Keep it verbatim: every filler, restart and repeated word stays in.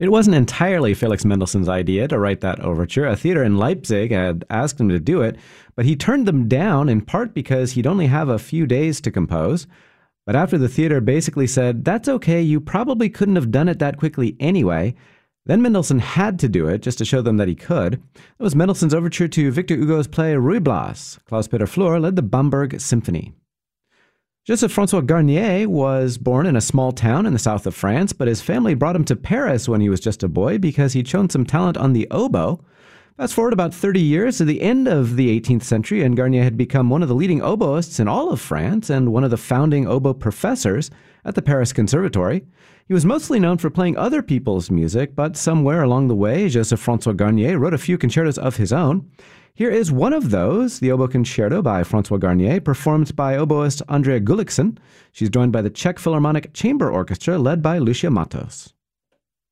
It wasn't entirely Felix Mendelssohn's idea to write that overture. A theater in Leipzig had asked him to do it, but he turned them down in part because he'd only have a few days to compose. But after the theater basically said, "That's okay, you probably couldn't have done it that quickly anyway," then Mendelssohn had to do it just to show them that he could. That was Mendelssohn's overture to Victor Hugo's play Ruy Blas. Klaus-Peter Flür led the Bamberg Symphony. Joseph-François Garnier was born in a small town in the south of France, but his family brought him to Paris when he was just a boy because he'd shown some talent on the oboe. Fast forward about thirty years to the end of the eighteenth century, and Garnier had become one of the leading oboists in all of France and one of the founding oboe professors at the Paris Conservatory. He was mostly known for playing other people's music, but somewhere along the way, Joseph-François Garnier wrote a few concertos of his own. Here is one of those, the Oboe Concerto by François Garnier, performed by oboist Andrea Gulliksen. She's joined by the Czech Philharmonic Chamber Orchestra, led by Lucia Matos.